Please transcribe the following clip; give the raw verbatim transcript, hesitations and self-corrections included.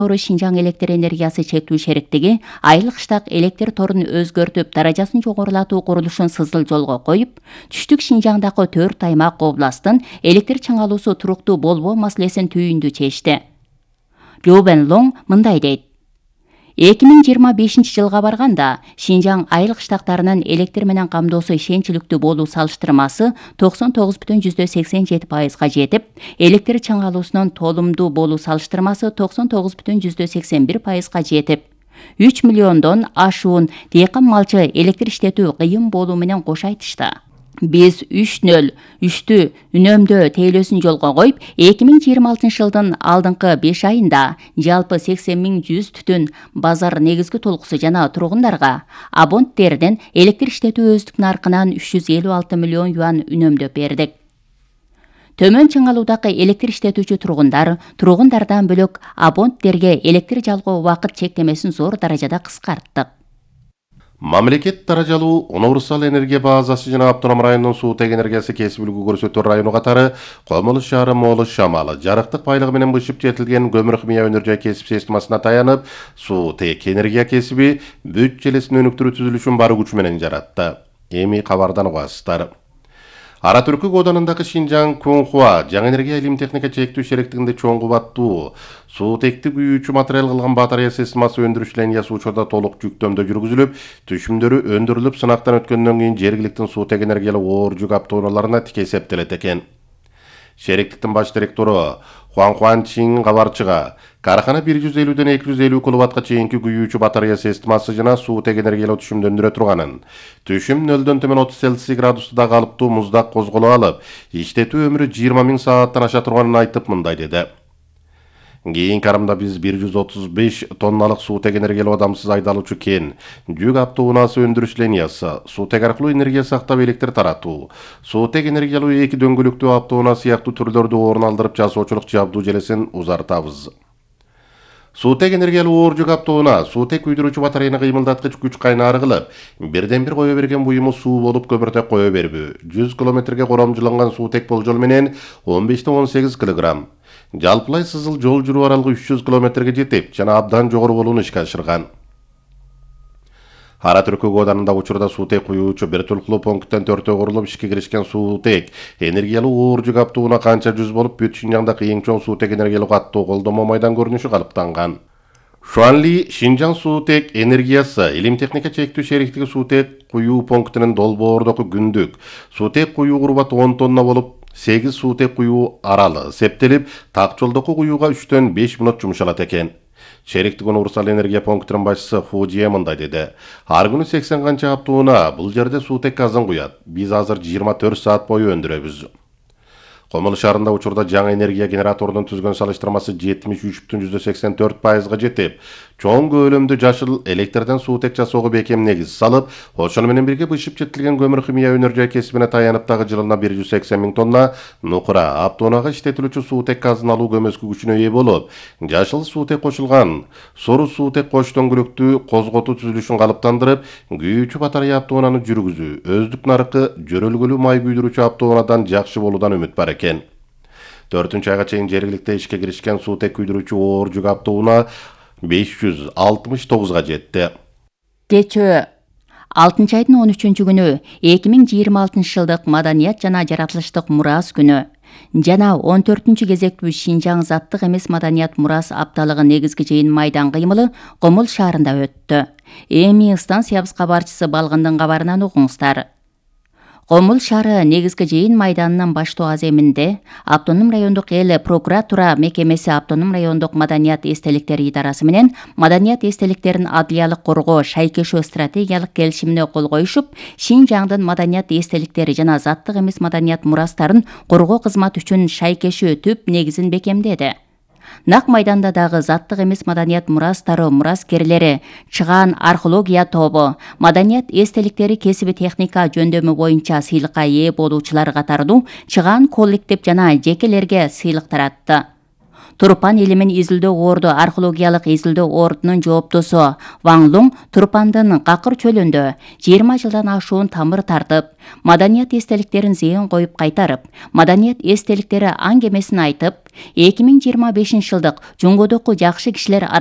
Шинжаң электр энергиясы чектүү шериктиги Айыл кыштак электр торун өзгөртүп, даражасын жогорулатуу курулушун сызыл жолго коюп, түштүк Шинжаңдагы төрт аймак областтын электр чыңалуусу туруктуу болбоо маселесин түйүндү чечти. Лю Бенлоң мындай дейт: эки миң жыйырма бешинчи жылга барганда Шинжаң айыл кыштактарынын электр менен камдоосу ишенчиликтүү болуу салыштырмасы токсон тогуз бүтүн жүздө сексен жети пайызга жетип, электр чыңалуусунун толумдуу болуу салыштырмасы токсон тогуз бүтүн жүздө сексен бир пайызга жетип, үч миллиондон ашуун дыйкан малчы электр иштетүү кыйын болуу менен кошо айтышты. Биз үч нөл үчтү үнөмдөө тейлөөсүн жолго коюп, эки миң жыйырма алтынчы жылдын алдыңкы беш айында жалпы сексен миң жүз түтүн базар негизги толкусу жана тургундарга абоненттерден электр иштетүү өздүк наркынан үч жүз элүү алты миллион юан үнөмдөп бердик. Төмөн чыңалуудагы электр иштетүүчү тургундар тургундардан бөлөк абоненттерге электр жалгоо убакыт чектемесин зор даражада кыскарттык. Мамлекет даражалуу универсал энергия базасы жана автоном районунун суутек энергиясы кесип үлгү көрсөтүү району катары Комулуш шаары Молуш шамалы жарыктык байлыгы менен бышып жетилген көмүр химия өнөр кесип системасына таянып, суутек энергия кесиби бүт желесин өнүктүрүү түзүлүшүн бар күчү менен жаратты. Эми кабардан угасыздар. Ара Түркү кооданындагы Шинжаң Кунхуа жаңы энергия илим техника чектүү шериктигинде чоң кубаттуу суутекти күйүүчү материал кылган батарея системасы өндүрүш линиясы учурда толук жүктөмдө жүргүзүлүп, түшүмдөрү өндүрүлүп, сынактан өткөндөн кийин жергиликтин суутек энергиялык оор жүк автоунааларына тike эсептелет экен. Шериктиктин баш директору Хуан Хуан Чин кабарчыга карахана бир жүз элүүдөн эки жүз элүү киловаттка чейинки күйүүчү батарея системасы жана суутек энергиялык түшүмдөндүрө турганын, түшүм нөлдөн төмөн отуз Цельсий градусда калыптуу муздак козголо алып, иштетүү өмүрү жыйырма миң сааттан аша турганын айтып мындай деди: Кийинки арымда биз бир жүз отуз беш тонналык суутек энергиялык адамсыз айдалуучу кен, жүк автоунаасы өндүрүш линиясы, суутек аркылуу энергия сактап электр таратуу, суутек энергиялык эки дөңгөлөктүү автоунаа сыяктуу түрлөрдү орун алдырып жасоочулук жабдуу желесин узартабыз. Суутек энергиялык оор жүк автоунаа суутек күйдүрүүчү батареяны кыймылдаткыч күч кайнаары кылып, бирден бир кое берген буюму суу болуп көмүртөк кое бербүү. жүз километрге коромжуланган суутек болжол менен он бештен он сегиз килограмм. Жалпылай сызыл жол жүрүү аралыгы үч жүз километрге жетип, жана абдан жогору болууну ишке ашырган. Ара Түркү кооданында учурда суутек куюучу бир толкулуу пункттен төртөө курулуп ишке киришкен суутек энергиялык оор жүк автоунаа канча жүз болуп, бүт Шинжаңдагы эң чоң суутек энергиялык аттуу колдомо майдан көрүнүшү калыптанган. Шуанли Шинжаң суутек энергиясы илим техника чектүү шериктиги суутек куюу пунктунун долбоордогу күндүк суутек куюу курбаты он тонна болуп, сегиз суутек куюу аралы септелип, так жолдогу куюуга үчтөн беш мүнөт жумшалат экен. Шериктик универсал энергия пунктунун башчысы Фудие мындай деди: Ар күнү сексен канча автоунаа бул жерде суутек газын куят. Биз азыр жыйырма төрт саат бою өндүрөбүз. Комулуш шаарында учурда жаңы энергия генераторунун түзгөн салыштырмасы жетимиш үч бүтүн жүздө сексен төрт пайызга жетип, чоң көлөмдүү жашыл электрден суутек жасоого бекем негиз салып, ошону менен бирге бышып жетилген көмүр химия өнөр кесибине таянып дагы жылына бир жүз сексен миң тонна нукура автоунаага иштетилүүчү суутек газын алуу көмөскү күчүнө ээ болуп, жашыл суутек кошулган сору суутек кош дөңгөлөктүү козготуу түзүлүшүн калыптандырып, күйүүчү батарея автоунааны жүргүзүү өздүк наркы жөрөлгөлүү май күйдүрүүчү автоунаадан жакшы болуудан үмүт бар экен. төртүнчү айга чейин жергиликте ишке киришкен суутек күйдүрүүчү оор жүк автоунаа беш жүз алтымыш тогузга жетти. Кечөө алтынчы айдын он үчүнчү күнү эки миң жыйырма алтынчы жылдык маданият жана жаратылыштык мурас күнү жана он төртүнчү кезектүү Шинжаң заттык эмес маданият мурас апталыгы негизги жыйын майдан кыймылы Комулуш шаарында өттү. Эми станциябыз кабарчысы Балгындын кабарынан угуңуздар. Комулуш шаары негизги жыйын майданынын баштоо аземинде Автоном райондук эл прокуратура мекемеси Автоном райондук маданият эстеликтери идарасы менен маданият эстеликтерин адлиялык коргоо шайкешөө стратегиялык келишимине кол коюшуп, Шинжаңдын маданият эстеликтери жана заттык эмес маданият мурастарын коргоо кызматы үчүн шайкешөө түп негизин бекемдеди. Нак майданда дагы заттык эмес маданият мурастары мураскерлери, чыгаан археология тобу, маданият эстеликтери кесиби техника жөндөмү боюнча сыйлыкка ээ болуучулар катарындуу чыгаан коллектив жана жекелерге сыйлык таратты. Турпан элимин изилдөө орду археологиялык изилдөө ордунун жооптосу Ван Лун Турпандын Какыр чөлүндө жыйырма жылдан ашуун тамыр тартып, маданият эстеликтерин зыян коюп кайтарып, маданият эстеликтери аңгемесин айтып, эки миң жыйырма бешинчи жылдык Жоңгодогу жакшы кишилер